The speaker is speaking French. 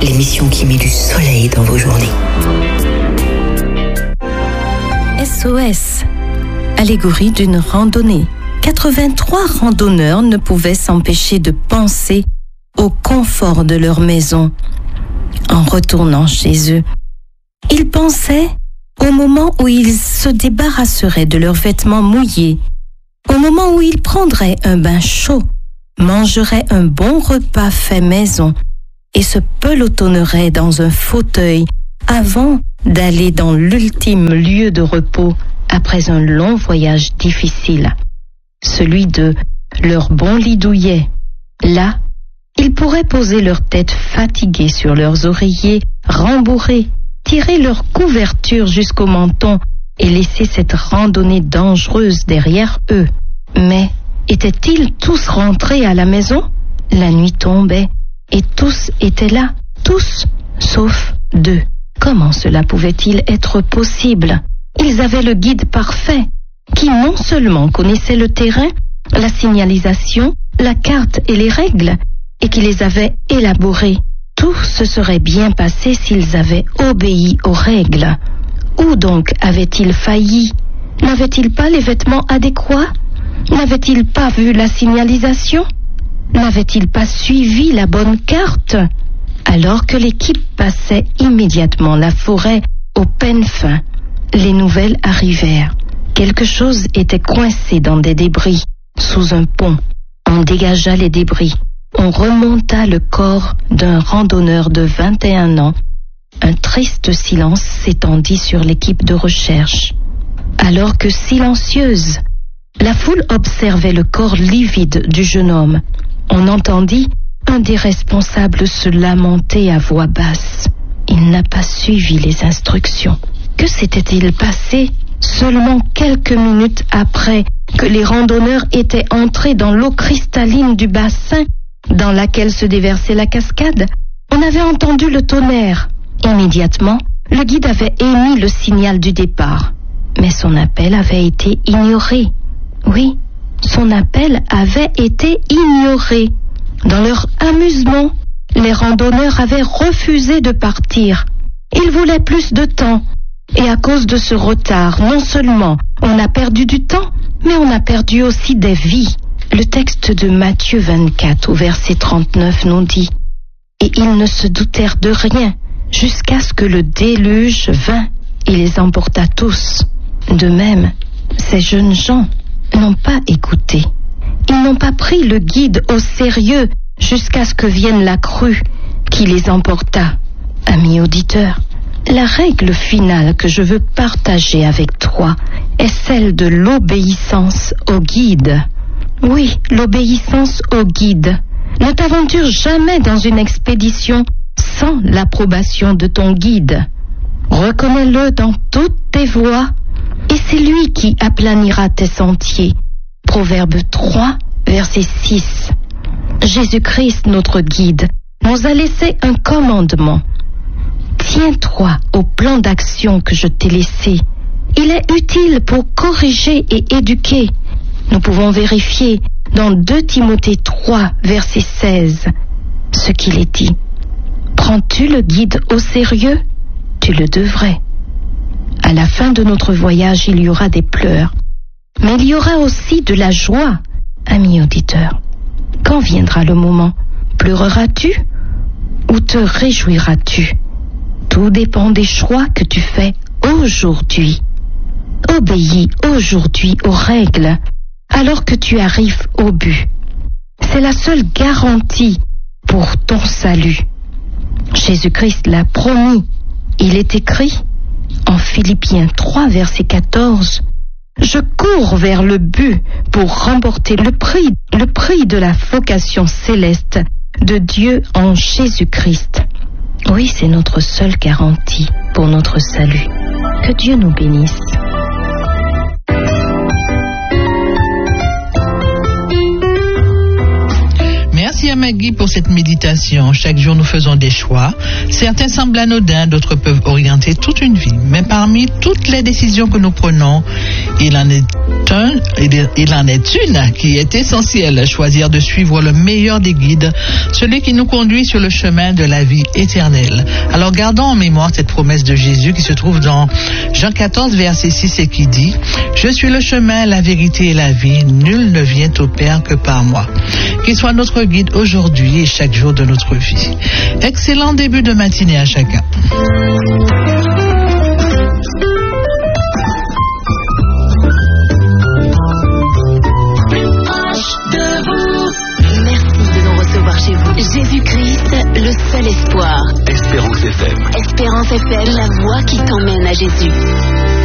l'émission qui met du soleil dans vos journées. SOS, allégorie d'une randonnée. 83 randonneurs ne pouvaient s'empêcher de penser au confort de leur maison en retournant chez eux. Ils pensaient au moment où ils se débarrasseraient de leurs vêtements mouillés, au moment où ils prendraient un bain chaud, mangeraient un bon repas fait maison et se pelotonneraient dans un fauteuil avant d'aller dans l'ultime lieu de repos après un long voyage difficile, celui de leur bon lit douillet. Là, ils pourraient poser leur tête fatiguée sur leurs oreillers rembourrés, tirer leur couverture jusqu'au menton et laisser cette randonnée dangereuse derrière eux. Mais étaient-ils tous rentrés à la maison? La nuit tombait et tous étaient là, tous sauf 2. Comment cela pouvait-il être possible? Ils avaient le guide parfait, qui non seulement connaissait le terrain, la signalisation, la carte et les règles, et qui les avait élaborées. Tout se serait bien passé s'ils avaient obéi aux règles. Où donc avaient-ils failli? N'avaient-ils pas les vêtements adéquats? N'avaient-ils pas vu la signalisation? N'avaient-ils pas suivi la bonne carte? Alors que l'équipe passait immédiatement la forêt au peigne fin, les nouvelles arrivèrent. Quelque chose était coincé dans des débris, sous un pont. On dégagea les débris. On remonta le corps d'un randonneur de 21 ans. Un triste silence s'étendit sur l'équipe de recherche. Alors que silencieuse, la foule observait le corps livide du jeune homme. On entendit un des responsables se lamenter à voix basse. Il n'a pas suivi les instructions. Que s'était-il passé seulement quelques minutes après que les randonneurs étaient entrés dans l'eau cristalline du bassin dans laquelle se déversait la cascade? On avait entendu le tonnerre. Immédiatement, le guide avait émis le signal du départ. Mais son appel avait été ignoré. Oui, son appel avait été ignoré. Dans leur amusement, les randonneurs avaient refusé de partir. Ils voulaient plus de temps. Et à cause de ce retard, non seulement on a perdu du temps, mais on a perdu aussi des vies. Le texte de Matthieu 24 au verset 39 nous dit « Et ils ne se doutèrent de rien, jusqu'à ce que le déluge vint et les emporta tous. » De même, ces jeunes gens n'ont pas écouté. Ils n'ont pas pris le guide au sérieux jusqu'à ce que vienne la crue qui les emporta. Amis auditeurs, la règle finale que je veux partager avec toi est celle de l'obéissance au guide. Oui, l'obéissance au guide. Ne t'aventure jamais dans une expédition sans l'approbation de ton guide. Reconnais-le dans toutes tes voies et c'est lui qui aplanira tes sentiers. Proverbe 3, verset 6. Jésus-Christ, notre guide, nous a laissé un commandement. Tiens-toi au plan d'action que je t'ai laissé. Il est utile pour corriger et éduquer. Nous pouvons vérifier dans 2 Timothée 3, verset 16, ce qu'il est dit. Prends-tu le guide au sérieux? Tu le devrais. À la fin de notre voyage, il y aura des pleurs. Mais il y aura aussi de la joie, ami auditeur. Quand viendra le moment? Pleureras-tu ou te réjouiras-tu? Tout dépend des choix que tu fais aujourd'hui. Obéis aujourd'hui aux règles alors que tu arrives au but. C'est la seule garantie pour ton salut. Jésus-Christ l'a promis. Il est écrit en Philippiens 3, verset 14, « Je cours vers le but pour remporter le prix de la vocation céleste de Dieu en Jésus-Christ. » Oui, c'est notre seule garantie pour notre salut. Que Dieu nous bénisse. Merci à Maggie pour cette méditation. Chaque jour, nous faisons des choix. Certains semblent anodins, d'autres peuvent orienter toute une vie. Mais parmi toutes les décisions que nous prenons, il en est une qui est essentielle. Choisir de suivre le meilleur des guides, celui qui nous conduit sur le chemin de la vie éternelle. Alors gardons en mémoire cette promesse de Jésus qui se trouve dans Jean 14, verset 6 et qui dit « Je suis le chemin, la vérité et la vie. Nul ne vient au Père que par moi. » Qu'il soit notre guide aujourd'hui et chaque jour de notre vie. Excellent début de matinée à chacun. Chez vous. Jésus-Christ, le seul espoir. Espérance FM. Espérance FM, la voix qui t'emmène à Jésus.